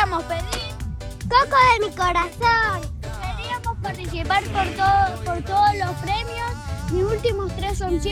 queríamos pedir, Coco de mi corazón. queríamos participar por todos los premios. Mis últimos 3 son